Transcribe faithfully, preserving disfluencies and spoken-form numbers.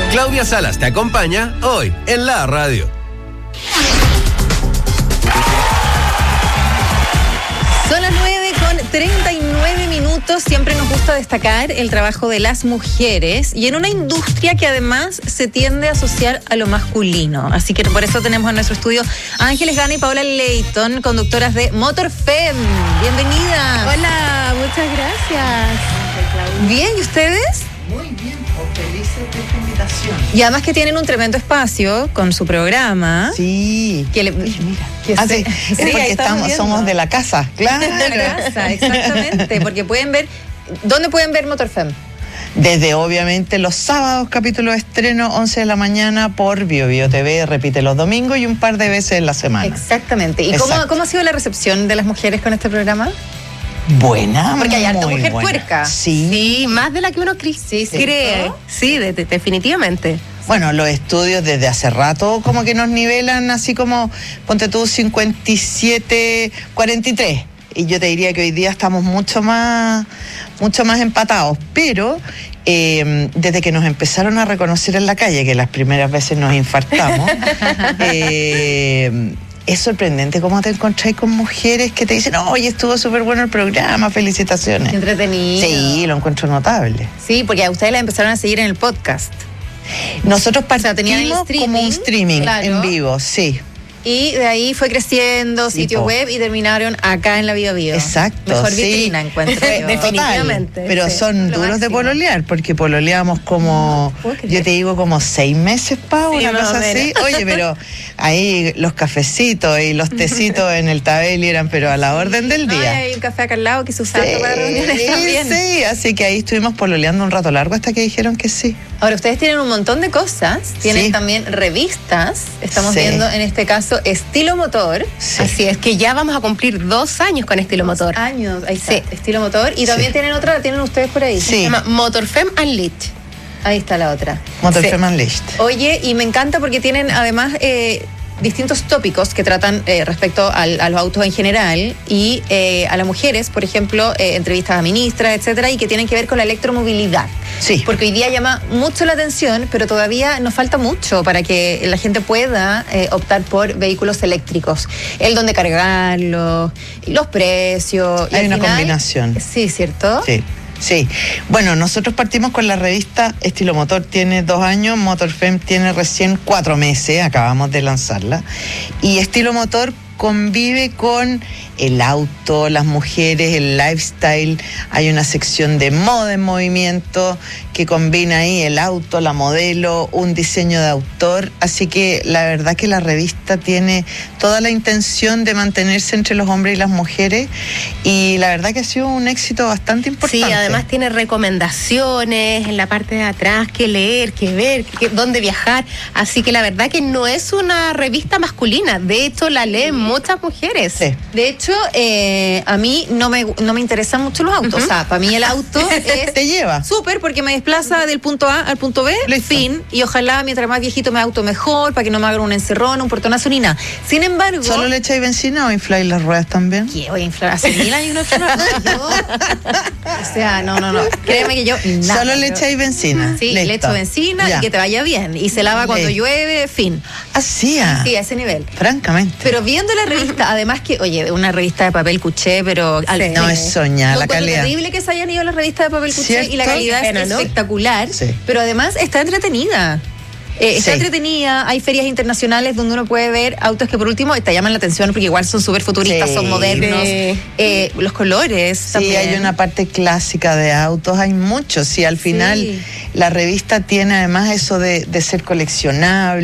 Claudia Salas te acompaña hoy en la radio. Son las nueve con treinta y nueve minutos. Siempre nos gusta destacar el trabajo de las mujeres y en una industria que además se tiende a asociar a lo masculino. Así que por eso tenemos en nuestro estudio a Ángeles Gana y Paola Leighton, conductoras de MotorFem. Bienvenidas. Hola, muchas gracias. Bien, ¿y ustedes? Muy bien, o felices de esta invitación. Y además que tienen un tremendo espacio con su programa. Sí. Que le, Uy, mira. que Ah, se- sí, es Sí, ahí porque estamos estamos, viendo. somos de la casa, claro. De la casa, exactamente, porque pueden ver, ¿dónde pueden ver MotorFem? Desde obviamente los sábados, capítulo de estreno, once de la mañana por Bio Bio T V, repite los domingos y un par de veces en la semana. Exactamente. ¿Y cómo, Exacto. cómo ha sido la recepción de las mujeres con este programa? Buena, Porque hay harta muy mujer buena. puerca. Sí. Sí, más de la que uno cri- Sí, sí. cree. Sí, de- de- definitivamente. Bueno, los estudios desde hace rato como que nos nivelan así como, ponte tú, cincuenta y siete, cuarenta y tres. Y yo te diría que hoy día estamos mucho más, mucho más empatados. Pero eh, desde que nos empezaron a reconocer en la calle, que las primeras veces nos infartamos, eh, es sorprendente cómo te encontráis con mujeres que te dicen, oye, estuvo súper bueno el programa, felicitaciones. Qué entretenido. Sí, lo encuentro notable. Sí, porque a ustedes la empezaron a seguir en el podcast. Nosotros sea, tenían el partimos como un streaming, streaming claro. en vivo, sí. Y de ahí fue creciendo, Sí, sitio po. web y terminaron acá en la Bio Bio. Exacto, Mejor sí. vitrina encuentro yo. Definitivamente. Total, pero sí, son lo duros de máximo. pololear, porque pololeamos como, puedo creer. yo te digo, como seis meses, Pau, Sí, una más cosa o menos. así. Oye, pero ahí los cafecitos y los tecitos en el Tabeli eran, pero a la orden del No, y día. hay un café acá al lado que se usa harto para reuniones también. sí, así que ahí estuvimos pololeando un rato largo hasta que dijeron que sí. Ahora, ustedes tienen un montón de cosas. Tienen Sí. también revistas. Estamos Sí. viendo en este caso Estilo Motor. Sí. Así es que ya vamos a cumplir dos años con estilo motor. Años, ahí está, Sí. Estilo Motor. Y también Sí. tienen otra, la tienen ustedes por ahí. Sí. Se llama MotorFem Unleashed. Ahí está la otra. Motor Sí. Fem Unleashed. Oye, y me encanta porque tienen además eh, distintos tópicos que tratan eh, respecto al- a los autos en general y eh, a las mujeres, por ejemplo, eh, entrevistas a ministras, etcétera, y que tienen que ver con la electromovilidad. Sí. Porque hoy día llama mucho la atención, pero todavía nos falta mucho para que la gente pueda eh, optar por vehículos eléctricos. El dónde cargarlos, los precios. y Hay al una final- combinación. Sí, ¿cierto? Sí, sí. Bueno, nosotros partimos con la revista Estilo Motor, tiene dos años, MotorFem tiene recién cuatro meses, acabamos de lanzarla. Y Estilo Motor convive con el auto, las mujeres, el lifestyle. Hay una sección de moda en movimiento que combina ahí el auto, la modelo, un diseño de autor. Así que la verdad que la revista tiene toda la intención de mantenerse entre los hombres y las mujeres. Y la verdad que ha sido un éxito bastante importante. Sí, además tiene recomendaciones en la parte de atrás, qué leer, qué ver, qué- dónde viajar. Así que la verdad que no es una revista masculina. De hecho, la leen muchas mujeres. Sí. De hecho, eh, a mí no me, no me interesan mucho los autos. Ujú. O sea, para mí el auto es Te lleva. súper porque me desplaza del punto A al punto B, Listo. fin. Y ojalá mientras más viejito me auto mejor, para que no me hagan un encerrón, un portonazo ni nada. Sin embargo... ¿Solo le echáis benzina o infláis las ruedas también? ¿Qué? Voy a inflar hace mil años no he hecho nada. Yo- O sea, no, no, no. Créeme que yo nada. Solo le echáis benzina. Sí, le Listo. echo benzina Ya. y que te vaya bien. Y se lava cuando Listo. llueve, fin. Así, ah, Sí, a ese nivel. francamente. Pero viendo la revista, además que, oye, una revista de papel cuché, pero al Sí. fin- No, es soñar Lo la encuentro calidad. terrible que se hayan ido las revistas de papel cuché y la ¿Cierto? calidad Qué pena, es ¿no? espectacular, Sí. pero además está entretenida. Eh, está Sí. entretenida, hay ferias internacionales donde uno puede ver autos que por último te llaman la atención porque igual son súper futuristas, Sí. son modernos, Sí. eh, los colores Sí, también. hay una parte clásica de autos, hay muchos. Sí, al final Sí. la revista tiene además eso de, de ser coleccionable.